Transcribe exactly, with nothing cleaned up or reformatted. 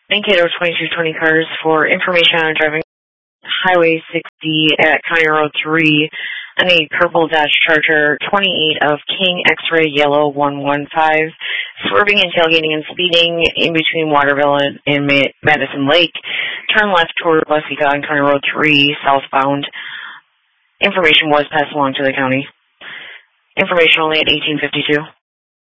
Mankato twenty-two twenty cars for information on driving Highway sixty at County Road three on a purple Dodge Charger twenty-eight of King X-Ray Yellow one one five, swerving and tailgating and speeding in between Waterville and, and Madison Lake. Turn left toward Westica on County Road three southbound. Information was passed along to the county. Information only at eighteen fifty-two.